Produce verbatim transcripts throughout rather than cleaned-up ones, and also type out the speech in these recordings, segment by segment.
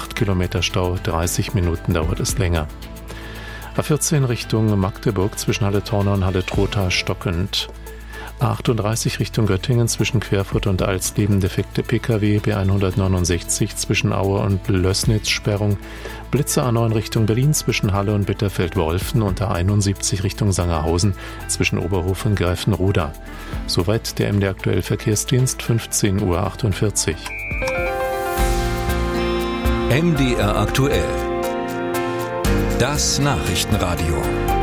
acht Kilometer Stau, dreißig Minuten dauert es länger. A vierzehn Richtung Magdeburg zwischen Halle-Tornau und Halle-Trotha stockend. A achtunddreißig Richtung Göttingen zwischen Querfurt und Alsleben defekte Pkw, B hundertneunundsechzig zwischen Aue und Lößnitz Sperrung, Blitzer A neun Richtung Berlin zwischen Halle und Bitterfeld-Wolfen und A einundsiebzig Richtung Sangerhausen zwischen Oberhof und Greifenroda. Soweit der M D Aktuell Verkehrsdienst, fünfzehn Uhr achtundvierzig. M D R Aktuell. Das Nachrichtenradio.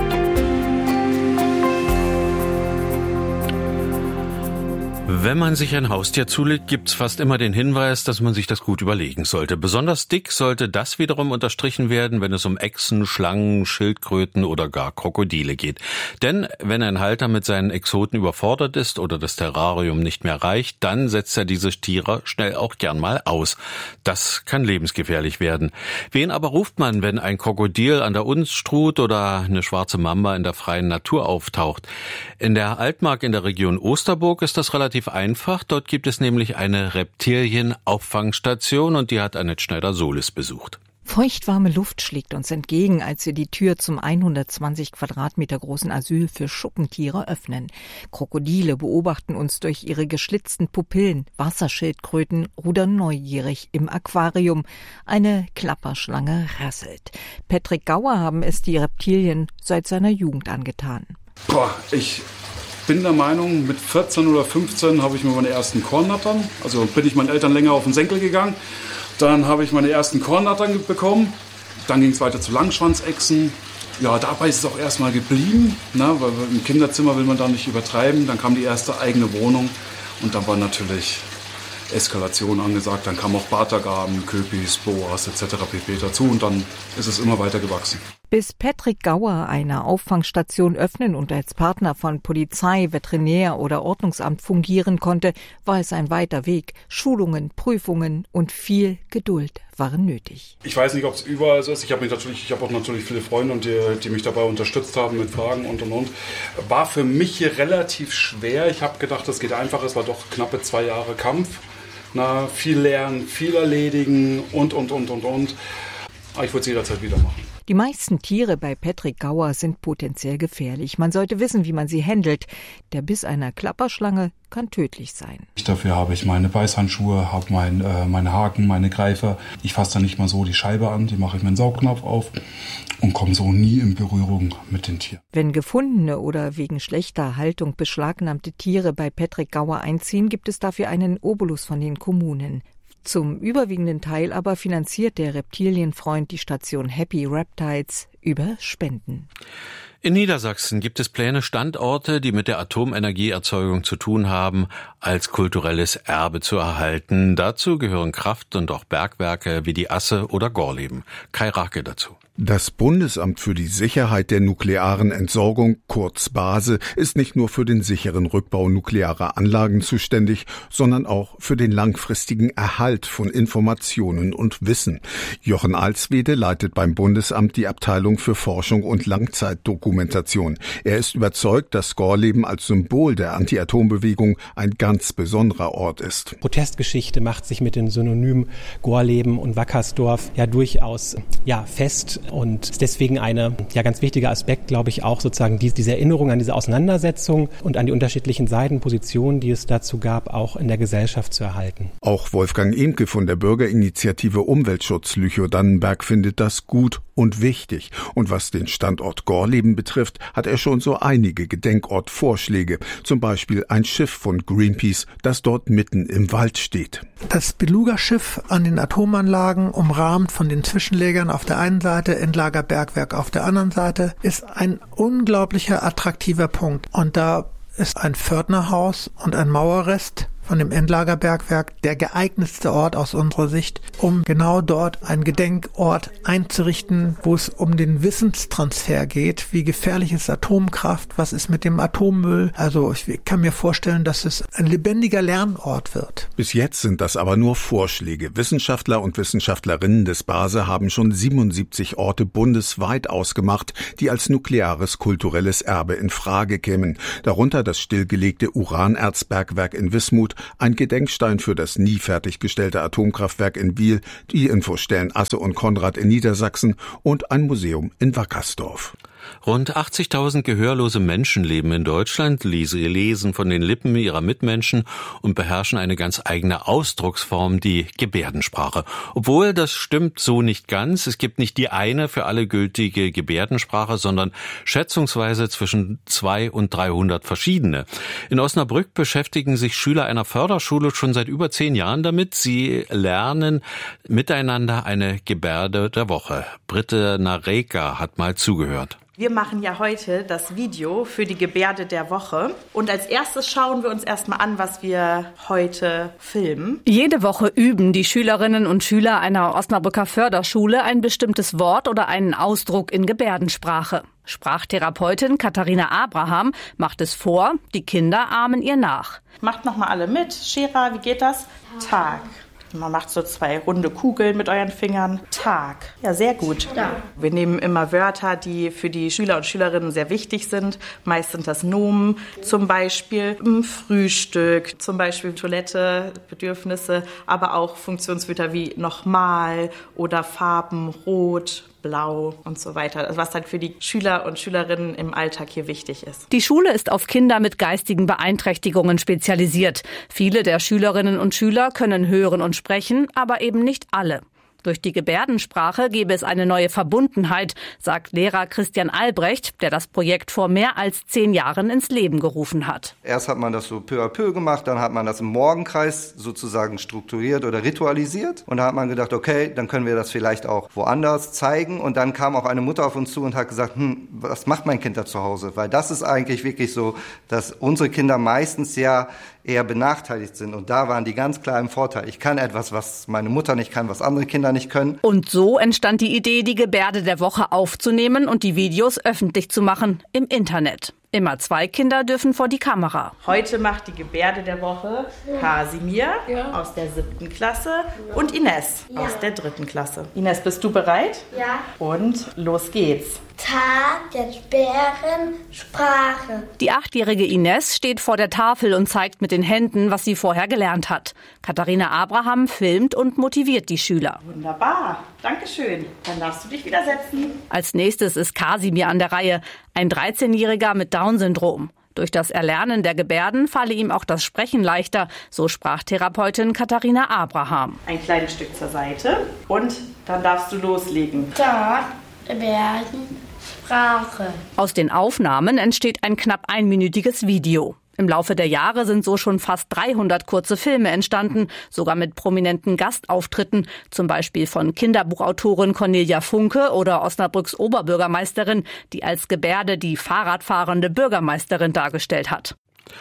Wenn man sich ein Haustier zulegt, gibt's fast immer den Hinweis, dass man sich das gut überlegen sollte. Besonders dick sollte das wiederum unterstrichen werden, wenn es um Echsen, Schlangen, Schildkröten oder gar Krokodile geht. Denn wenn ein Halter mit seinen Exoten überfordert ist oder das Terrarium nicht mehr reicht, dann setzt er diese Tiere schnell auch gern mal aus. Das kann lebensgefährlich werden. Wen aber ruft man, wenn ein Krokodil an der Unstrut oder eine schwarze Mamba in der freien Natur auftaucht? In der Altmark in der Region Osterburg ist das relativ einfach. Dort gibt es nämlich eine Reptilien-Auffangstation und die hat Annette Schneider-Solis besucht. Feuchtwarme Luft schlägt uns entgegen, als wir die Tür zum hundertzwanzig Quadratmeter großen Asyl für Schuppentiere öffnen. Krokodile beobachten uns durch ihre geschlitzten Pupillen. Wasserschildkröten rudern neugierig im Aquarium. Eine Klapperschlange rasselt. Patrick Gauer haben es die Reptilien seit seiner Jugend angetan. Boah, ich bin der Meinung, mit vierzehn oder fünfzehn habe ich mir meine ersten Kornnattern, also bin ich meinen Eltern länger auf den Senkel gegangen, dann habe ich meine ersten Kornnattern bekommen, dann ging es weiter zu Langschwanzechsen. Ja, dabei ist es auch erstmal geblieben, ne, weil im Kinderzimmer will man da nicht übertreiben. Dann kam die erste eigene Wohnung und dann war natürlich Eskalation angesagt. Dann kamen auch Bartagaben, Köpis, Boas et cetera pp. Dazu und dann ist es immer weiter gewachsen. Bis Patrick Gauer eine Auffangstation öffnen und als Partner von Polizei, Veterinär oder Ordnungsamt fungieren konnte, war es ein weiter Weg. Schulungen, Prüfungen und viel Geduld waren nötig. Ich weiß nicht, ob es überall so ist. Ich habe natürlich, ich habe auch natürlich viele Freunde, und die, die mich dabei unterstützt haben mit Fragen und und und. War für mich hier relativ schwer. Ich habe gedacht, das geht einfach. Es war doch knappe zwei Jahre Kampf. Na, viel lernen, viel erledigen und und und und und. Aber ich würde es jederzeit wieder machen. Die meisten Tiere bei Patrick Gauer sind potenziell gefährlich. Man sollte wissen, wie man sie handelt. Der Biss einer Klapperschlange kann tödlich sein. Dafür habe ich meine Beißhandschuhe, habe mein, äh, meine Haken, meine Greifer. Ich fasse dann nicht mal so die Scheibe an, die mache ich mit dem Saugnapf auf und komme so nie in Berührung mit den Tieren. Wenn gefundene oder wegen schlechter Haltung beschlagnahmte Tiere bei Patrick Gauer einziehen, gibt es dafür einen Obolus von den Kommunen. Zum überwiegenden Teil aber finanziert der Reptilienfreund die Station Happy Reptiles über Spenden. In Niedersachsen gibt es Pläne, Standorte, die mit der Atomenergieerzeugung zu tun haben, als kulturelles Erbe zu erhalten. Dazu gehören Kraft- und auch Bergwerke wie die Asse oder Gorleben. Kai Rake dazu. Das Bundesamt für die Sicherheit der nuklearen Entsorgung, kurz BASE, ist nicht nur für den sicheren Rückbau nuklearer Anlagen zuständig, sondern auch für den langfristigen Erhalt von Informationen und Wissen. Jochen Alswede leitet beim Bundesamt die Abteilung für Forschung und Langzeitdokumentation. Er ist überzeugt, dass Gorleben als Symbol der Anti-Atom-Bewegung ein ganz besonderer Ort ist. Protestgeschichte macht sich mit den Synonymen Gorleben und Wackersdorf ja durchaus ja fest. Und ist deswegen eine ja ganz wichtiger Aspekt, glaube ich, auch sozusagen die, diese Erinnerung an diese Auseinandersetzung und an die unterschiedlichen Seitenpositionen, die es dazu gab, auch in der Gesellschaft zu erhalten. Auch Wolfgang Emke von der Bürgerinitiative Umweltschutz Lüchow-Dannenberg findet das gut und wichtig. Und was den Standort Gorleben betrifft, hat er schon so einige Gedenkortvorschläge. Zum Beispiel ein Schiff von Greenpeace, das dort mitten im Wald steht. Das Beluga-Schiff an den Atomanlagen, umrahmt von den Zwischenlägern auf der einen Seite, Endlagerbergwerk auf der anderen Seite, ist ein unglaublicher attraktiver Punkt. Und da ist ein Pförtnerhaus und ein Mauerrest von dem Endlagerbergwerk der geeignetste Ort aus unserer Sicht, um genau dort einen Gedenkort einzurichten, wo es um den Wissenstransfer geht. Wie gefährlich ist Atomkraft? Was ist mit dem Atommüll? Also ich kann mir vorstellen, dass es ein lebendiger Lernort wird. Bis jetzt sind das aber nur Vorschläge. Wissenschaftler und Wissenschaftlerinnen des BASE haben schon siebenundsiebzig Orte bundesweit ausgemacht, die als nukleares kulturelles Erbe in Frage kämen. Darunter das stillgelegte Uranerzbergwerk in Wismut ein Gedenkstein für das nie fertiggestellte Atomkraftwerk in Biel, die Infostellen Asse und Konrad in Niedersachsen und ein Museum in Wackersdorf. Rund achtzigtausend gehörlose Menschen leben in Deutschland, sie lesen von den Lippen ihrer Mitmenschen und beherrschen eine ganz eigene Ausdrucksform, die Gebärdensprache. Obwohl, das stimmt so nicht ganz. Es gibt nicht die eine für alle gültige Gebärdensprache, sondern schätzungsweise zwischen zweihundert und dreihundert verschiedene. In Osnabrück beschäftigen sich Schüler einer Förderschule schon seit über zehn Jahren damit. Sie lernen miteinander eine Gebärde der Woche. Britte Nareka hat mal zugehört. Wir machen ja heute das Video für die Gebärde der Woche. Und als erstes schauen wir uns erstmal an, was wir heute filmen. Jede Woche üben die Schülerinnen und Schüler einer Osnabrücker Förderschule ein bestimmtes Wort oder einen Ausdruck in Gebärdensprache. Sprachtherapeutin Katharina Abraham macht es vor, die Kinder ahmen ihr nach. Macht nochmal alle mit. Shera, wie geht das? Tag. Man macht so zwei runde Kugeln mit euren Fingern. Tag. Ja, sehr gut. Ja. Wir nehmen immer Wörter, die für die Schüler und Schülerinnen sehr wichtig sind. Meist sind das Nomen, zum Beispiel Frühstück, zum Beispiel Toilette, Bedürfnisse, aber auch Funktionswörter wie nochmal oder Farben, rot, blau und so weiter, was dann für die Schüler und Schülerinnen im Alltag hier wichtig ist. Die Schule ist auf Kinder mit geistigen Beeinträchtigungen spezialisiert. Viele der Schülerinnen und Schüler können hören und sprechen, aber eben nicht alle. Durch die Gebärdensprache gebe es eine neue Verbundenheit, sagt Lehrer Christian Albrecht, der das Projekt vor mehr als zehn Jahren ins Leben gerufen hat. Erst hat man das so peu à peu gemacht, dann hat man das im Morgenkreis sozusagen strukturiert oder ritualisiert. Und da hat man gedacht, okay, dann können wir das vielleicht auch woanders zeigen. Und dann kam auch eine Mutter auf uns zu und hat gesagt, hm, was macht mein Kind da zu Hause? Weil das ist eigentlich wirklich so, dass unsere Kinder meistens ja eher benachteiligt sind. Und da waren die ganz klar im Vorteil. Ich kann etwas, was meine Mutter nicht kann, was andere Kinder nicht können. Und so entstand die Idee, die Gebärde der Woche aufzunehmen und die Videos öffentlich zu machen im Internet. Immer zwei Kinder dürfen vor die Kamera. Heute macht die Gebärde der Woche Kasimir ja. aus der siebten Klasse ja. und Ines ja. aus der dritten Klasse. Ines, bist du bereit? Ja. Und los geht's. Tag der Gebärdensprache. Die achtjährige Ines steht vor der Tafel und zeigt mit den Händen, was sie vorher gelernt hat. Katharina Abraham filmt und motiviert die Schüler. Wunderbar, Dankeschön. Dann darfst du dich wieder setzen. Als nächstes ist Kasimir an der Reihe, ein dreizehnjähriger mit Down-Syndrom. Durch das Erlernen der Gebärden falle ihm auch das Sprechen leichter, so Sprachtherapeutin Katharina Abraham. Ein kleines Stück zur Seite und dann darfst du loslegen. Tag der Gebärdensprache. Aus den Aufnahmen entsteht ein knapp einminütiges Video. Im Laufe der Jahre sind so schon fast dreihundert kurze Filme entstanden, sogar mit prominenten Gastauftritten, zum Beispiel von Kinderbuchautorin Cornelia Funke oder Osnabrücks Oberbürgermeisterin, die als Gebärde die Fahrradfahrende Bürgermeisterin dargestellt hat.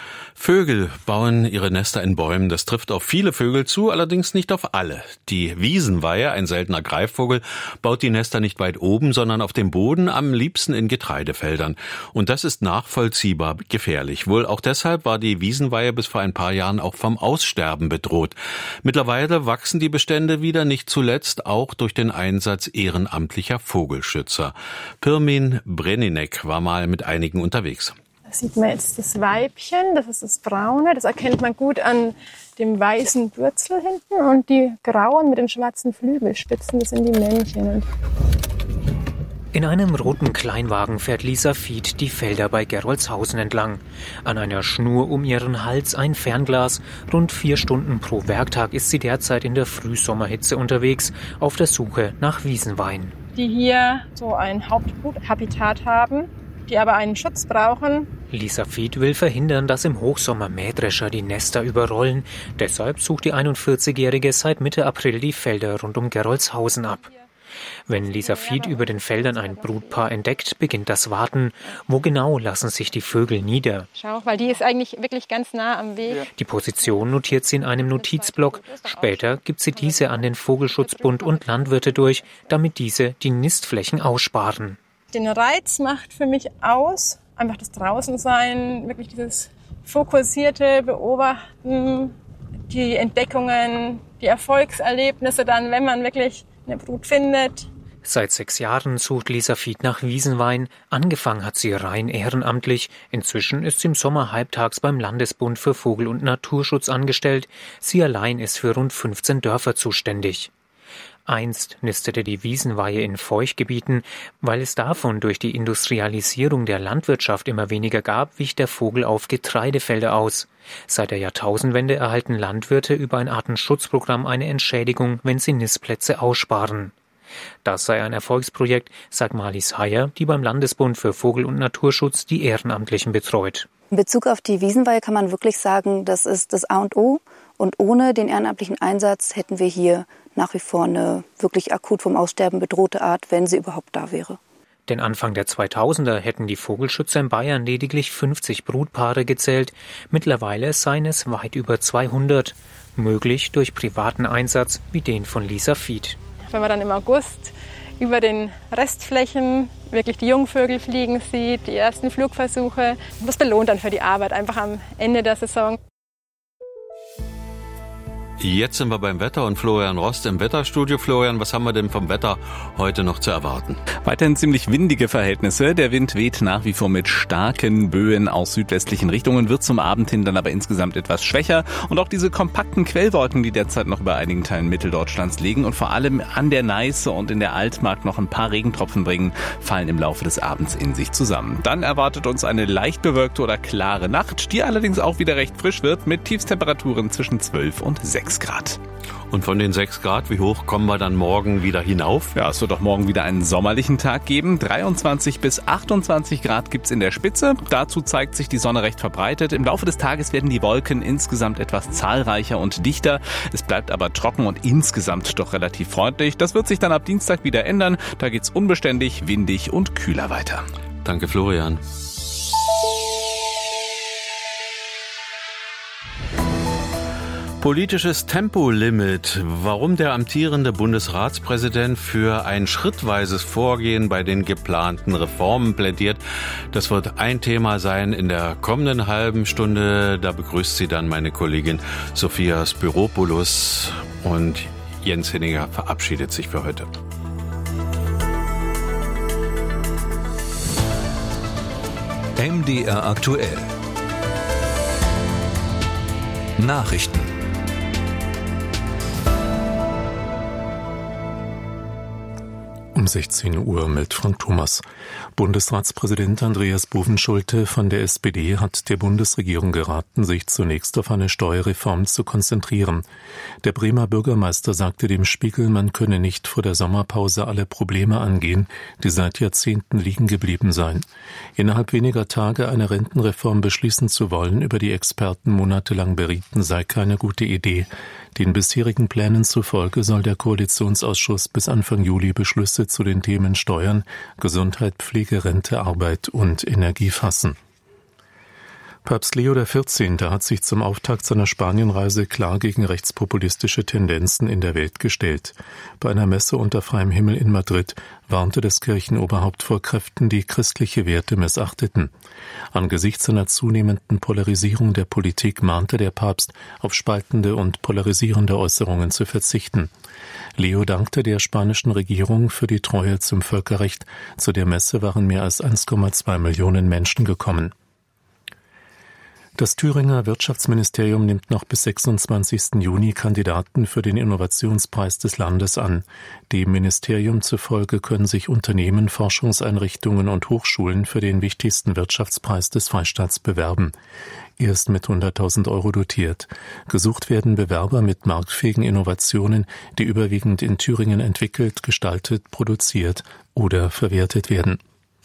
Vögel bauen ihre Nester in Bäumen. Das trifft auf viele Vögel zu, allerdings nicht auf alle. Die Wiesenweihe, ein seltener Greifvogel, baut die Nester nicht weit oben, sondern auf dem Boden, am liebsten in Getreidefeldern. Und das ist nachvollziehbar gefährlich. Wohl auch deshalb war die Wiesenweihe bis vor ein paar Jahren auch vom Aussterben bedroht. Mittlerweile wachsen die Bestände wieder, nicht zuletzt auch durch den Einsatz ehrenamtlicher Vogelschützer. Pirmin Breninek war mal mit einigen unterwegs. Da sieht man jetzt das Weibchen, das ist das Braune, das erkennt man gut an dem weißen Bürzel hinten und die grauen mit den schwarzen Flügelspitzen, das sind die Männchen. In einem roten Kleinwagen fährt Lisa Fied die Felder bei Gerolzhausen entlang. An einer Schnur um ihren Hals ein Fernglas. Rund vier Stunden pro Werktag ist sie derzeit in der Frühsommerhitze unterwegs, auf der Suche nach Wiesenweihen. Die hier so ein Hauptbruthabitat haben, die aber einen Schutz brauchen. Lisa Fied will verhindern, dass im Hochsommer Mähdrescher die Nester überrollen. Deshalb sucht die einundvierzigjährige seit Mitte April die Felder rund um Gerolzhausen ab. Wenn Lisa Fied über den Feldern ein Brutpaar entdeckt, beginnt das Warten. Wo genau lassen sich die Vögel nieder? Schau, weil die ist eigentlich wirklich ganz nah am Weg. Die Position notiert sie in einem Notizblock. Später gibt sie diese an den Vogelschutzbund und Landwirte durch, damit diese die Nistflächen aussparen. Den Reiz macht für mich aus, einfach das Draußensein, wirklich dieses fokussierte Beobachten, die Entdeckungen, die Erfolgserlebnisse dann, wenn man wirklich eine Brut findet. Seit sechs Jahren sucht Lisa Fied nach Wiesenwein. Angefangen hat sie rein ehrenamtlich. Inzwischen ist sie im Sommer halbtags beim Landesbund für Vogel- und Naturschutz angestellt. Sie allein ist für rund fünfzehn Dörfer zuständig. Einst nistete die Wiesenweihe in Feuchtgebieten. Weil es davon durch die Industrialisierung der Landwirtschaft immer weniger gab, wich der Vogel auf Getreidefelder aus. Seit der Jahrtausendwende erhalten Landwirte über ein Artenschutzprogramm eine Entschädigung, wenn sie Nistplätze aussparen. Das sei ein Erfolgsprojekt, sagt Marlies Heyer, die beim Landesbund für Vogel- und Naturschutz die Ehrenamtlichen betreut. In Bezug auf die Wiesenweihe kann man wirklich sagen, das ist das A und O. Und ohne den ehrenamtlichen Einsatz hätten wir hier nach wie vor eine wirklich akut vom Aussterben bedrohte Art, wenn sie überhaupt da wäre. Denn Anfang der zweitausender hätten die Vogelschützer in Bayern lediglich fünfzig Brutpaare gezählt. Mittlerweile seien es weit über zweihundert. Möglich durch privaten Einsatz wie den von Lisa Fied. Wenn man dann im August über den Restflächen wirklich die Jungvögel fliegen sieht, die ersten Flugversuche, das belohnt dann für die Arbeit einfach am Ende der Saison. Jetzt sind wir beim Wetter und Florian Rost im Wetterstudio. Florian, was haben wir denn vom Wetter heute noch zu erwarten? Weiterhin ziemlich windige Verhältnisse. Der Wind weht nach wie vor mit starken Böen aus südwestlichen Richtungen, wird zum Abend hin dann aber insgesamt etwas schwächer. Und auch diese kompakten Quellwolken, die derzeit noch über einigen Teilen Mitteldeutschlands liegen und vor allem an der Neiße und in der Altmark noch ein paar Regentropfen bringen, fallen im Laufe des Abends in sich zusammen. Dann erwartet uns eine leicht bewölkte oder klare Nacht, die allerdings auch wieder recht frisch wird mit Tiefstemperaturen zwischen zwölf und sechs Grad. Und von den sechs Grad, wie hoch kommen wir dann morgen wieder hinauf? Ja, es wird auch morgen wieder einen sommerlichen Tag geben. dreiundzwanzig bis achtundzwanzig Grad gibt's in der Spitze. Dazu zeigt sich die Sonne recht verbreitet. Im Laufe des Tages werden die Wolken insgesamt etwas zahlreicher und dichter. Es bleibt aber trocken und insgesamt doch relativ freundlich. Das wird sich dann ab Dienstag wieder ändern. Da geht's unbeständig, windig und kühler weiter. Danke, Florian. Politisches Tempolimit. Warum der amtierende Bundesratspräsident für ein schrittweises Vorgehen bei den geplanten Reformen plädiert, das wird ein Thema sein in der kommenden halben Stunde. Da begrüßt sie dann meine Kollegin Sophia Spiropoulos und Jens Hinniger verabschiedet sich für heute. M D R aktuell. Nachrichten. Um sechzehn Uhr meldet Frank Thomas. Bundesratspräsident Andreas Bovenschulte von der S P D hat der Bundesregierung geraten, sich zunächst auf eine Steuerreform zu konzentrieren. Der Bremer Bürgermeister sagte dem Spiegel, man könne nicht vor der Sommerpause alle Probleme angehen, die seit Jahrzehnten liegen geblieben seien. Innerhalb weniger Tage eine Rentenreform beschließen zu wollen, über die Experten monatelang berieten, sei keine gute Idee. Den bisherigen Plänen zufolge soll der Koalitionsausschuss bis Anfang Juli Beschlüsse zu den Themen Steuern, Gesundheit, Pflege, Rente, Arbeit und Energie fassen. Papst Leo der vierzehnte hat sich zum Auftakt seiner Spanienreise klar gegen rechtspopulistische Tendenzen in der Welt gestellt. Bei einer Messe unter freiem Himmel in Madrid warnte das Kirchenoberhaupt vor Kräften, die christliche Werte missachteten. Angesichts einer zunehmenden Polarisierung der Politik mahnte der Papst, auf spaltende und polarisierende Äußerungen zu verzichten. Leo dankte der spanischen Regierung für die Treue zum Völkerrecht. Zu der Messe waren mehr als eins Komma zwei Millionen Menschen gekommen. Das Thüringer Wirtschaftsministerium nimmt noch bis sechsundzwanzigsten Juni Kandidaten für den Innovationspreis des Landes an. Dem Ministerium zufolge können sich Unternehmen, Forschungseinrichtungen und Hochschulen für den wichtigsten Wirtschaftspreis des Freistaats bewerben. Er ist mit hunderttausend Euro dotiert. Gesucht werden Bewerber mit marktfähigen Innovationen, die überwiegend in Thüringen entwickelt, gestaltet, produziert oder verwertet werden.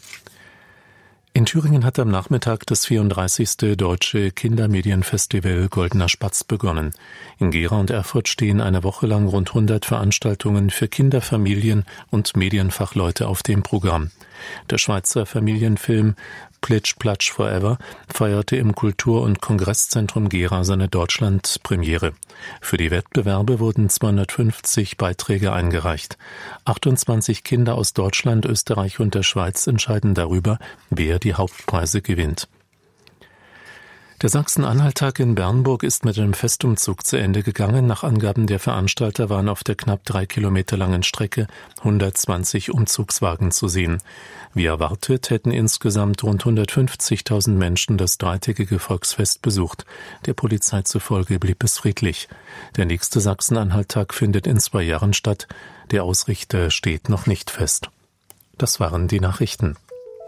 In Thüringen hat am Nachmittag das vierunddreißigste Deutsche Kindermedienfestival Goldener Spatz begonnen. In Gera und Erfurt stehen eine Woche lang rund hundert Veranstaltungen für Kinder, Familien und Medienfachleute auf dem Programm. Der Schweizer Familienfilm Plitsch Platsch Forever feierte im Kultur- und Kongresszentrum Gera seine Deutschland-Premiere. Für die Wettbewerbe wurden zweihundertfünfzig Beiträge eingereicht. achtundzwanzig Kinder aus Deutschland, Österreich und der Schweiz entscheiden darüber, wer die Hauptpreise gewinnt. Der Sachsen-Anhalt-Tag in Bernburg ist mit einem Festumzug zu Ende gegangen. Nach Angaben der Veranstalter waren auf der knapp drei Kilometer langen Strecke hundertzwanzig Umzugswagen zu sehen. Wie erwartet hätten insgesamt rund hundertfünfzigtausend Menschen das dreitägige Volksfest besucht. Der Polizei zufolge blieb es friedlich. Der nächste Sachsen-Anhalt-Tag findet in zwei Jahren statt. Der Ausrichter steht noch nicht fest. Das waren die Nachrichten.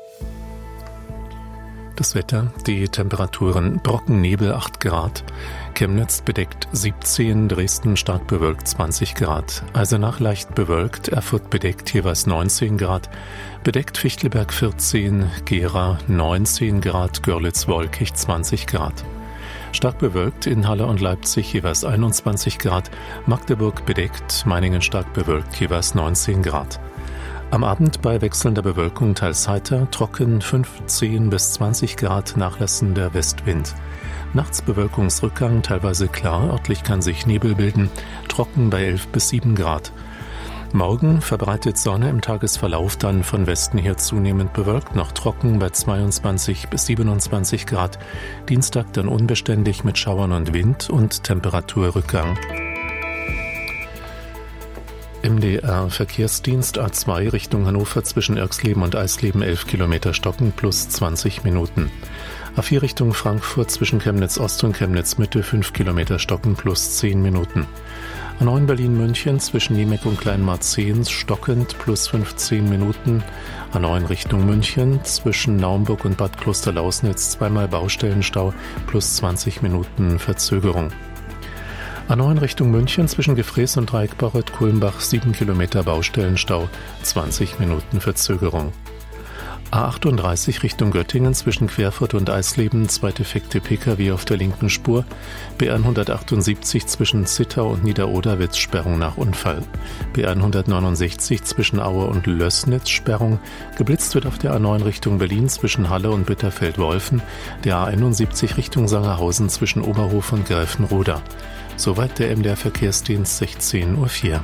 Das Wetter, die Temperaturen: Brockennebel acht Grad, Chemnitz bedeckt siebzehn, Dresden stark bewölkt zwanzig Grad, Eisenach leicht bewölkt, Erfurt bedeckt jeweils neunzehn Grad, bedeckt Fichtelberg vierzehn, Gera neunzehn Grad, Görlitz wolkig zwanzig Grad. Stark bewölkt in Halle und Leipzig jeweils einundzwanzig Grad, Magdeburg bedeckt, Meiningen stark bewölkt jeweils neunzehn Grad. Am Abend bei wechselnder Bewölkung teils heiter, trocken fünfzehn bis zwanzig Grad, nachlassender Westwind. Nachts Bewölkungsrückgang, teilweise klar, örtlich kann sich Nebel bilden, trocken bei elf bis sieben Grad. Morgen verbreitet Sonne, im Tagesverlauf dann von Westen her zunehmend bewölkt, noch trocken bei zweiundzwanzig bis siebenundzwanzig Grad. Dienstag dann unbeständig mit Schauern und Wind und Temperaturrückgang. M D R-Verkehrsdienst A zwei Richtung Hannover zwischen Irxleben und Eisleben elf Kilometer stocken plus zwanzig Minuten. A vier Richtung Frankfurt zwischen Chemnitz Ost und Chemnitz Mitte fünf Kilometer stocken plus zehn Minuten. A neun Berlin-München zwischen Niemeck und Kleinmarzehns stockend plus fünfzehn Minuten. A neun Richtung München zwischen Naumburg und Bad Klosterlausnitz zweimal Baustellenstau plus zwanzig Minuten Verzögerung. A neun Richtung München zwischen Gefrees und Dreieckbauert-Kulmbach sieben Kilometer Baustellenstau, zwanzig Minuten Verzögerung. A achtunddreißig Richtung Göttingen zwischen Querfurt und Eisleben zwei defekte Pkw auf der linken Spur. B hundertachtundsiebzig zwischen Zittau und Niederoderwitz Sperrung nach Unfall. B hundertneunundsechzig zwischen Aue und Lößnitz Sperrung. Geblitzt wird auf der A neun Richtung Berlin zwischen Halle und Bitterfeld-Wolfen. Der A einundsiebzig Richtung Sangerhausen zwischen Oberhof und Greifenroda. Soweit der M D R-Verkehrsdienst sechzehn Uhr vier.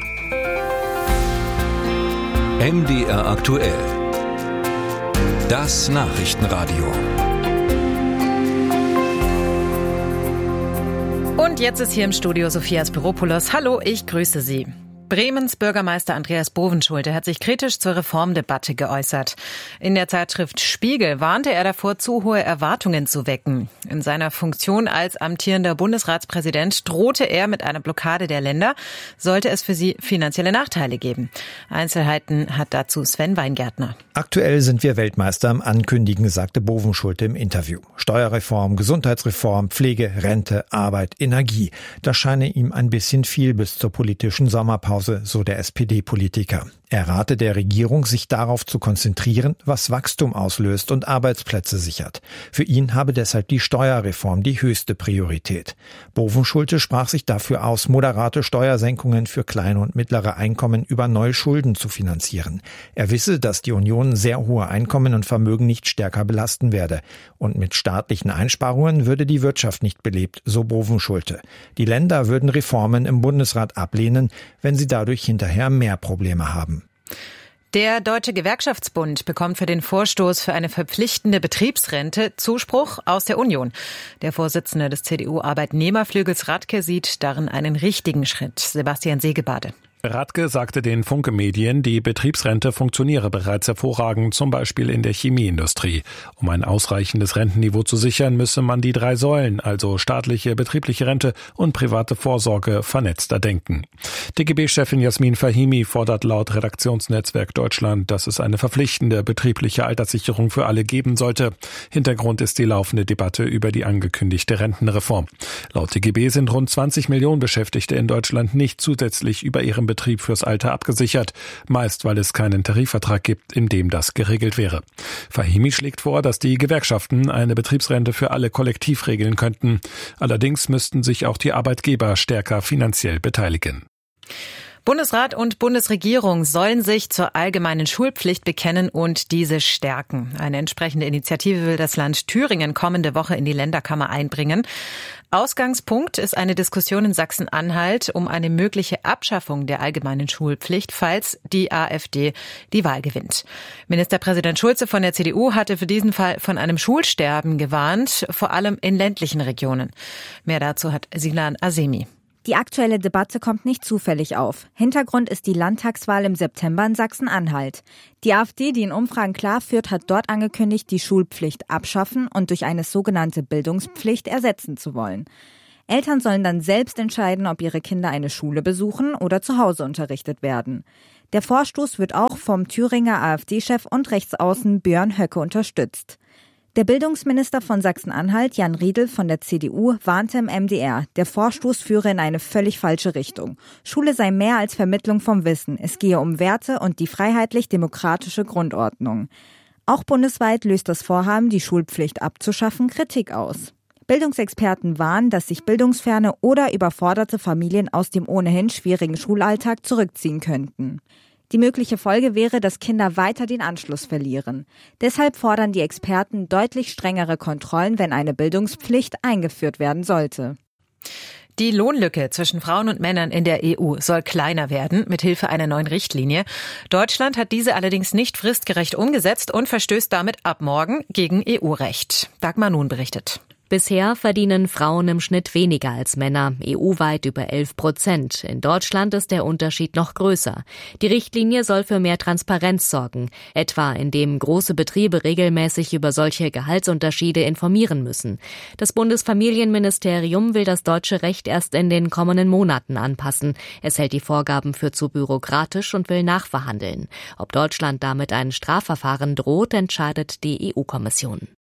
M D R aktuell. Das Nachrichtenradio. Und jetzt ist hier im Studio Sophia Spiropoulos. Hallo, ich grüße Sie. Bremens Bürgermeister Andreas Bovenschulte hat sich kritisch zur Reformdebatte geäußert. In der Zeitschrift Spiegel warnte er davor, zu hohe Erwartungen zu wecken. In seiner Funktion als amtierender Bundesratspräsident drohte er mit einer Blockade der Länder, sollte es für sie finanzielle Nachteile geben. Einzelheiten hat dazu Sven Weingärtner. Aktuell sind wir Weltmeister im Ankündigen, sagte Bovenschulte im Interview. Steuerreform, Gesundheitsreform, Pflege, Rente, Arbeit, Energie. Das scheine ihm ein bisschen viel bis zur politischen Sommerpause, so der S P D-Politiker. Er rate der Regierung, sich darauf zu konzentrieren, was Wachstum auslöst und Arbeitsplätze sichert. Für ihn habe deshalb die Steuerreform die höchste Priorität. Bovenschulte sprach sich dafür aus, moderate Steuersenkungen für kleine und mittlere Einkommen über neue Schulden zu finanzieren. Er wisse, dass die Union sehr hohe Einkommen und Vermögen nicht stärker belasten werde. Und mit staatlichen Einsparungen würde die Wirtschaft nicht belebt, so Bovenschulte. Die Länder würden Reformen im Bundesrat ablehnen, wenn sie dadurch hinterher mehr Probleme haben. Der Deutsche Gewerkschaftsbund bekommt für den Vorstoß für eine verpflichtende Betriebsrente Zuspruch aus der Union. Der Vorsitzende des C D U-Arbeitnehmerflügels Radke sieht darin einen richtigen Schritt. Sebastian Segebade. Radke sagte den Funke-Medien, die Betriebsrente funktioniere bereits hervorragend, zum Beispiel in der Chemieindustrie. Um ein ausreichendes Rentenniveau zu sichern, müsse man die drei Säulen, also staatliche, betriebliche Rente und private Vorsorge, vernetzter denken. D G B-Chefin Jasmin Fahimi fordert laut Redaktionsnetzwerk Deutschland, dass es eine verpflichtende betriebliche Alterssicherung für alle geben sollte. Hintergrund ist die laufende Debatte über die angekündigte Rentenreform. Laut D G B sind rund zwanzig Millionen Beschäftigte in Deutschland nicht zusätzlich über ihrem Betrieb fürs Alter abgesichert, meist weil es keinen Tarifvertrag gibt, in dem das geregelt wäre. Fahimi schlägt vor, dass die Gewerkschaften eine Betriebsrente für alle kollektiv regeln könnten. Allerdings müssten sich auch die Arbeitgeber stärker finanziell beteiligen. Bundesrat und Bundesregierung sollen sich zur allgemeinen Schulpflicht bekennen und diese stärken. Eine entsprechende Initiative will das Land Thüringen kommende Woche in die Länderkammer einbringen. Ausgangspunkt ist eine Diskussion in Sachsen-Anhalt um eine mögliche Abschaffung der allgemeinen Schulpflicht, falls die AfD die Wahl gewinnt. Ministerpräsident Schulze von der C D U hatte für diesen Fall von einem Schulsterben gewarnt, vor allem in ländlichen Regionen. Mehr dazu hat Silan Azemi. Die aktuelle Debatte kommt nicht zufällig auf. Hintergrund ist die Landtagswahl im September in Sachsen-Anhalt. Die AfD, die in Umfragen klar führt, hat dort angekündigt, die Schulpflicht abschaffen und durch eine sogenannte Bildungspflicht ersetzen zu wollen. Eltern sollen dann selbst entscheiden, ob ihre Kinder eine Schule besuchen oder zu Hause unterrichtet werden. Der Vorstoß wird auch vom Thüringer AfD-Chef und Rechtsaußen Björn Höcke unterstützt. Der Bildungsminister von Sachsen-Anhalt, Jan Riedel von der C D U, warnte im M D R, der Vorstoß führe in eine völlig falsche Richtung. Schule sei mehr als Vermittlung vom Wissen. Es gehe um Werte und die freiheitlich-demokratische Grundordnung. Auch bundesweit löst das Vorhaben, die Schulpflicht abzuschaffen, Kritik aus. Bildungsexperten warnen, dass sich bildungsferne oder überforderte Familien aus dem ohnehin schwierigen Schulalltag zurückziehen könnten. Die mögliche Folge wäre, dass Kinder weiter den Anschluss verlieren. Deshalb fordern die Experten deutlich strengere Kontrollen, wenn eine Bildungspflicht eingeführt werden sollte. Die Lohnlücke zwischen Frauen und Männern in der E U soll kleiner werden, mit Hilfe einer neuen Richtlinie. Deutschland hat diese allerdings nicht fristgerecht umgesetzt und verstößt damit ab morgen gegen E U-Recht. Dagmar Nun berichtet. Bisher verdienen Frauen im Schnitt weniger als Männer, E U-weit über elf Prozent. In Deutschland ist der Unterschied noch größer. Die Richtlinie soll für mehr Transparenz sorgen, etwa indem große Betriebe regelmäßig über solche Gehaltsunterschiede informieren müssen. Das Bundesfamilienministerium will das deutsche Recht erst in den kommenden Monaten anpassen. Es hält die Vorgaben für zu bürokratisch und will nachverhandeln. Ob Deutschland damit ein Strafverfahren droht, entscheidet die E U-Kommission.